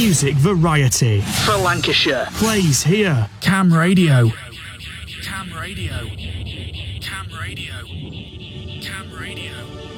Music variety for Lancashire plays here. Cam Radio. Cam Radio. Cam Radio. Cam Radio.